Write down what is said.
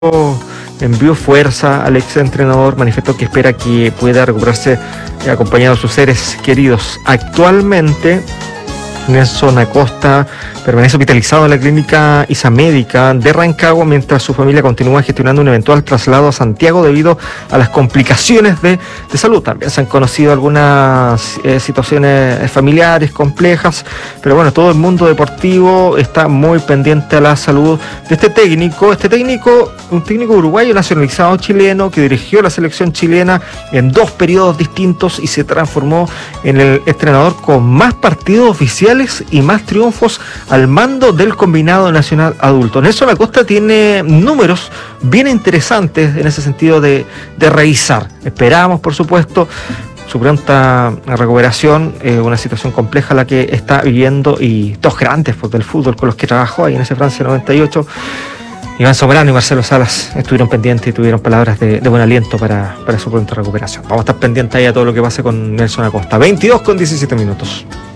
envió fuerza al ex entrenador, manifestó que espera que pueda recuperarse acompañado de sus seres queridos. Actualmente, Nelson Acosta permanece hospitalizado en la clínica Isamédica de Rancagua mientras su familia continúa gestionando un eventual traslado a Santiago debido a las complicaciones de salud. También se han conocido algunas situaciones familiares complejas, pero bueno, todo el mundo deportivo está muy pendiente a la salud de este técnico, un técnico uruguayo nacionalizado chileno que dirigió la selección chilena en 2 periodos distintos y se transformó en el entrenador con más partidos oficiales y más triunfos al mando del combinado nacional adulto. Nelson Acosta tiene números bien interesantes en ese sentido de revisar. Esperamos, por supuesto, su pronta recuperación, una situación compleja la que está viviendo, y 2 grandes del fútbol con los que trabajó ahí en ese Francia 98. Iván Soberano y Marcelo Salas estuvieron pendientes y tuvieron palabras de buen aliento para su pronta recuperación. Vamos a estar pendientes ahí a todo lo que pase con Nelson Acosta. 22:17.